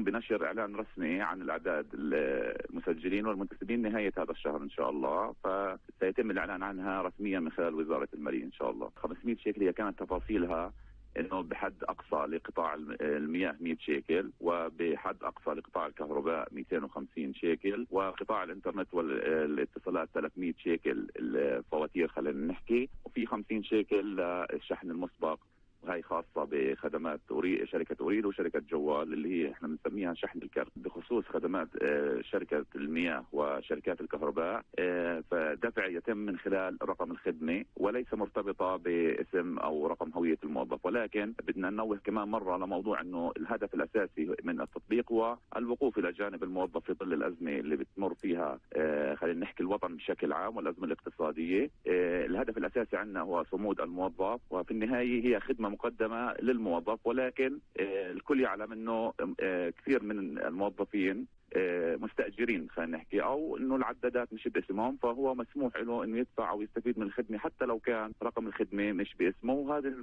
سيتم بنشر إعلان رسمي عن الأعداد المسجلين والمنتسبين نهاية هذا الشهر إن شاء الله، فسيتم الإعلان عنها رسميا من خلال وزارة المالية إن شاء الله. 500 شيكل هي كانت تفاصيلها انه بحد اقصى لقطاع المياه 100 شيكل، وبحد اقصى لقطاع الكهرباء 250 شيكل، وقطاع الانترنت والاتصالات 300 شيكل الفواتير خلينا نحكي، وفي 50 شيكل للشحن المسبق، وهي خاصة بخدمات شركة أوريد وشركة جوال اللي هي احنا بنسميها شحن الكرت. بخصوص خدمات شركة المياه وشركات الكهرباء، فدفع يتم من خلال رقم الخدمة وليس مرتبطة باسم أو رقم هوية الموظف، ولكن بدنا ننوه كمان مرة لموضوع أنه الهدف الأساسي من التطبيق هو الوقوف إلى جانب الموظف في ظل الأزمة اللي بتمر فيها خلينا نحكي الوطن بشكل عام والأزمة الاقتصادية. الهدف الأساسي عندنا هو صمود الموظف، وفي النهاية هي خدمة مقدمة للموظف، ولكن الكل يعلم انه كثير من الموظفين مستأجرين خلينا نحكي، او انه العدادات مش باسمهم، فهو مسموح له انه يدفع او يستفيد من الخدمة حتى لو كان رقم الخدمة مش باسمه. وهذا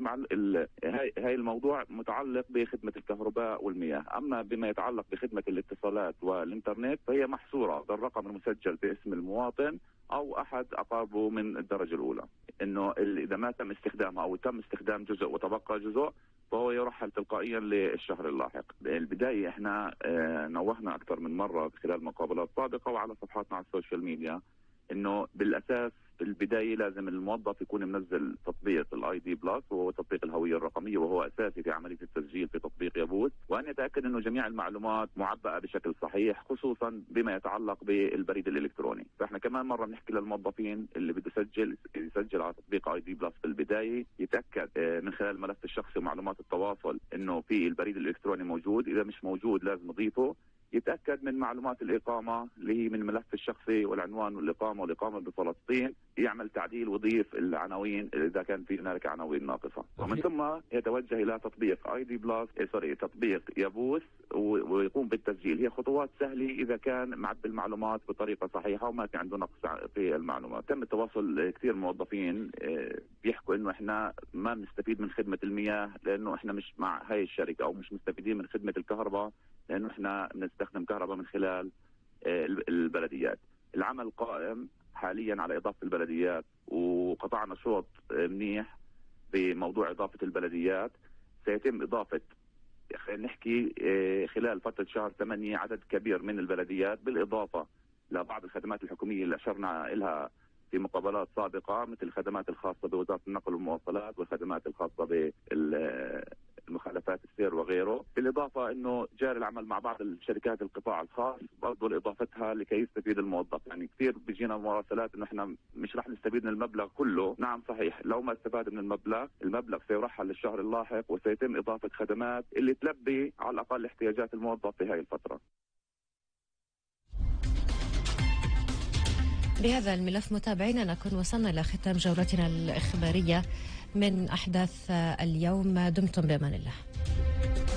هاي الموضوع متعلق بخدمة الكهرباء والمياه. اما بما يتعلق بخدمة الاتصالات والانترنت فهي محصورة بالرقم المسجل باسم المواطن او احد اقاربه من الدرجة الاولى، انه اذا ما تم استخدامها او تم استخدام جزء وتبقى جزء فهو يرحل تلقائيا للشهر اللاحق. بالبداية احنا نوهنا اكثر من مرة خلال مقابلات سابقة وعلى صفحاتنا على السوشيال ميديا انه بالاساس في البداية لازم الموظف يكون منزل تطبيق الاي دي بلس، وهو تطبيق الهوية الرقمية، وهو اساسي في عملية التسجيل في تطبيق يابوس، وان يتأكد انه جميع المعلومات معبأة بشكل صحيح خصوصا بما يتعلق بالبريد الالكتروني. فاحنا كمان مرة بنحكي للموظفين اللي بده يسجل على تطبيق اي دي بلس في البداية يتأكد من خلال الملف الشخصي ومعلومات التواصل انه في البريد الالكتروني موجود، اذا مش موجود لازم يضيفه. يتأكد من معلومات الإقامة اللي هي من الملف الشخصي والعنوان والإقامة بفلسطين، يعمل تعديل ويضيف العناوين إذا كان في هنالك عناوين ناقصة، ومن ثم يتوجه إلى تطبيق اي دي بلس تطبيق يابوس ويقوم بالتسجيل. هي خطوات سهلة إذا كان معبي المعلومات بطريقة صحيحة وما في عنده نقص في المعلومات. تم التواصل كثير موظفين بيحكوا إنه إحنا ما بنستفيد من خدمة المياه لأنه إحنا مش مع هاي الشركة، أو مش مستفيدين من خدمة الكهرباء لأنه إحنا بنستخدم كهرباء من خلال البلديات. العمل قائم حاليا على إضافة البلديات، وقطعنا شوط منيح بموضوع إضافة البلديات. سيتم إضافة خلينا نحكي خلال فترة شهر 8 عدد كبير من البلديات، بالإضافة لبعض الخدمات الحكومية اللي أشرنا لها في مقابلات سابقة، مثل الخدمات الخاصة بوزارة النقل والمواصلات والخدمات الخاصة بالمخالفات السير وغيره. بالإضافة أنه جاري العمل مع بعض الشركات القطاع الخاص برضو لإضافتها لكي يستفيد الموظف. يعني كثير بيجينا مراسلات أنه إحنا مش رح نستفيد من المبلغ كله. نعم صحيح، لو ما استفاد من المبلغ سيرحل للشهر اللاحق، وسيتم إضافة خدمات اللي تلبي على الأقل احتياجات الموظف في هاي الفترة. بهذا الملف متابعينا نكون وصلنا إلى ختام جولتنا الإخبارية من أحداث اليوم. دمتم بأمان الله.